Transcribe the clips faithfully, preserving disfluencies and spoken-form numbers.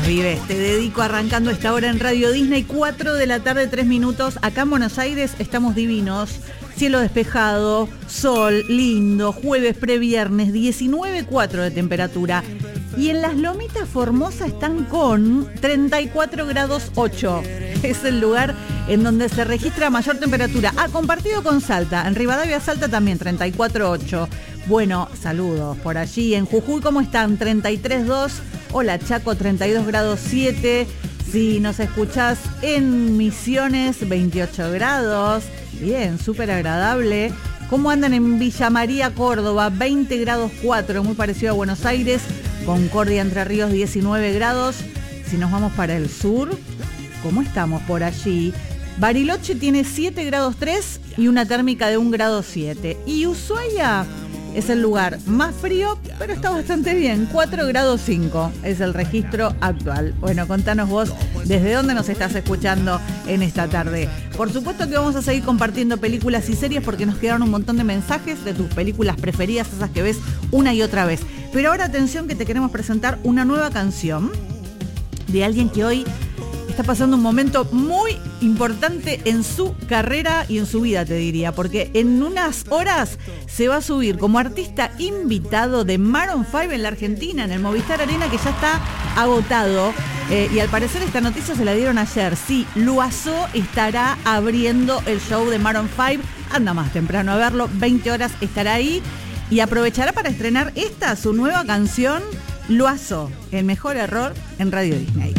Vives, te dedico arrancando esta hora en Radio Disney, cuatro de la tarde, tres minutos. Acá en Buenos Aires estamos divinos, cielo despejado, sol, lindo, jueves previernes, diecinueve coma cuatro de temperatura. Y en las Lomitas Formosa están con treinta y cuatro grados ocho. Es el lugar en donde se registra mayor temperatura. Ah, compartido con Salta. En Rivadavia, Salta también, treinta y cuatro coma ocho. Bueno, saludos por allí. En Jujuy, ¿cómo están? treinta y tres coma dos. Hola, Chaco, treinta y dos grados siete. Si nos escuchás en Misiones, veintiocho grados. Bien, súper agradable. ¿Cómo andan en Villa María, Córdoba? veinte grados cuatro, muy parecido a Buenos Aires. Concordia, Entre Ríos, diecinueve grados. Si nos vamos para el sur, ¿cómo estamos por allí? Bariloche tiene siete grados tres y una térmica de un grado siete. Y Ushuaia es el lugar más frío, pero está bastante bien. cuatro grados cinco es el registro actual. Bueno, contanos vos desde dónde nos estás escuchando en esta tarde. Por supuesto que vamos a seguir compartiendo películas y series porque nos quedaron un montón de mensajes de tus películas preferidas, esas que ves una y otra vez. Pero ahora atención que te queremos presentar una nueva canción de alguien que hoy está pasando un momento muy importante en su carrera y en su vida, te diría, porque en unas horas se va a subir como artista invitado de Maroon cinco en la Argentina, en el Movistar Arena, que ya está agotado. Eh, y al parecer esta noticia se la dieron ayer. Sí, Loiseau estará abriendo el show de Maroon cinco. Anda más temprano a verlo, veinte horas estará ahí y aprovechará para estrenar esta, su nueva canción, Loiseau, el mejor error en Radio Disney.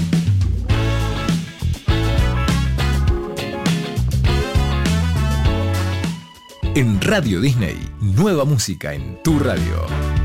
En Radio Disney, nueva música en tu radio.